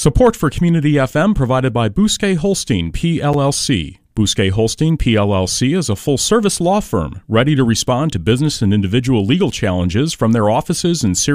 Support for Community FM provided by Bousquet Holstein, PLLC. Bousquet Holstein, PLLC is a full-service law firm ready to respond to business and individual legal challenges from their offices in